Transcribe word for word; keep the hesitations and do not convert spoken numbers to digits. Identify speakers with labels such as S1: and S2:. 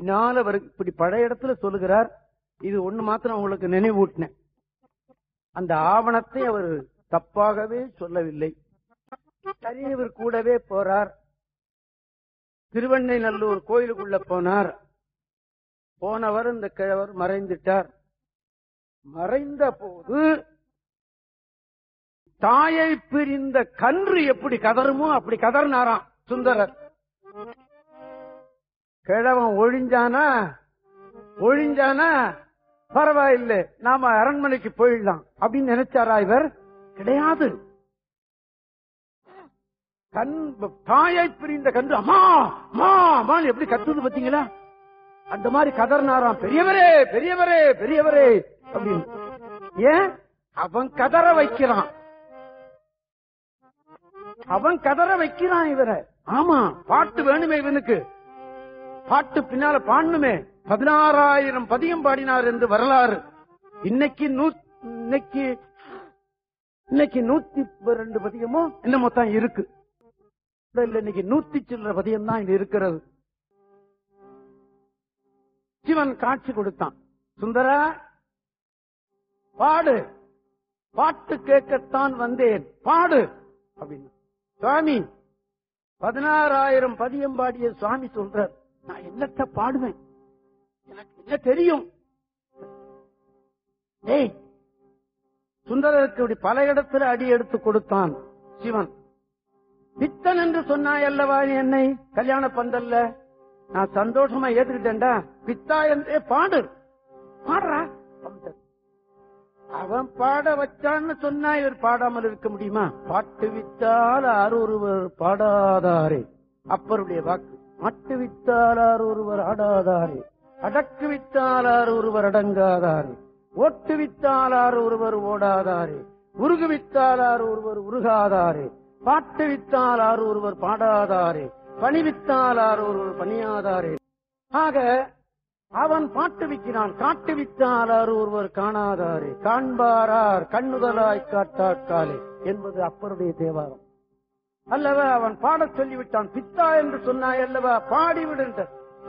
S1: பின்னால அவர் இப்படி பழைய இடத்துல சொல்லுகிறார். இது ஒண்ணு மாத்திரம் உங்களுக்கு நினைவூட்டினேன். அந்த ஆவணத்தை அவர் தப்பாகவே சொல்லவில்லை. சரி, இவர் கூடவே போறார். திருவெண்ணைநல்லூர் கோயிலுக்குள்ள போனார். போனவர் இந்த கிழவர் மறைந்துட்டார். மறைந்த போது தாயை பிரிந்த கன்று எப்படி கதறுமோ அப்படி கதறினாராம் சுந்தரர். கிழவன் ஒழிஞ்சானா ஒழிஞ்சானா பரவாயில்லை, நாம அரண்மனைக்கு போயிடலாம் அப்படின்னு நினைச்சாரா இவர்? கிடையாது. கண் தாயை பிரிந்த கன்று அம்மா அம்மா அம்மா எப்படி கத்துது பாத்தீங்களா? அந்த மாதிரி கதறினாராம். பெரியவரே பெரியவரே பெரியவரே அப்படின்னு. ஏன்? அவன் கதற வைக்கிறான், அவன் கதற வைக்கிறான் இவரை. ஆமா, பாட்டு வேணுமே இவனுக்கு, பாட்டு பின்னால பாடணுமே. பதினாறாயிரம் பதியம் பாடினார் என்று வரலாறு. இன்னைக்கு இன்னைக்கு இன்னைக்கு நூத்தி ரெண்டு பதியமோ என்னமோ தான் இருக்கு. இன்னைக்கு நூத்தி சில்லற பதியம் தான் இது இருக்கிறது. சிவன் காட்சி கொடுத்தான். சுந்தரா பாடு, பாட்டு கேட்கத்தான் வந்தேன், பாடு அப்படின்னு. சுவாமி பதினாறாயிரம் பதியம் பாடிய சுவாமி சொல்றார், நான் என்னத்த பாடுவேன், எனக்கு என்ன தெரியும். ஏய், சுந்தரருக்கு இப்படி பல இடத்துல அடி எடுத்து கொடுத்தான் சிவன். பித்தன் என்று சொன்னாய் அல்லவா என்னை கல்யாண பந்தல்ல, நான் சந்தோஷமா ஏத்துக்கிட்டேன்டா. பித்தா என்றே பாடு, பாடுறா. அவன் பாட வச்சான்னு சொன்னா இவர் பாடாமல் இருக்க முடியுமா? பாட்டு வித்தால் ஆறு ஒருவர் பாடாதாரே, அப்பருடைய வாக்கு. மாட்டு வித்தாலார் ஒருவர் ஆடாதாரே, அடக்கு வித்தாலார் ஒருவர் அடங்காதாரே, ஓட்டு வித்தாலார் ஒருவர் ஓடாதாரே, உருகு வித்தாலார் ஒருவர் உருகாதாரே, பாட்டு வித்தாலார் ஒருவர் பாடாதாரே, பணிவித்தாலார் ஒருவர் பணியாதாரே. ஆக அவன் பாட்டு விற்கிறான். காட்டு வித்தாலார் ஒருவர் காணாதாரே, காண்பாரார் கண்ணுதலாய் காட்டாக்காலே என்பது அப்பருடைய தேவாரம் அல்லவா? அவன் பாடச் சொல்லிவிட்டான். பித்தா என்று சொன்னாய் அல்லவா, பாடிவிடுன்ற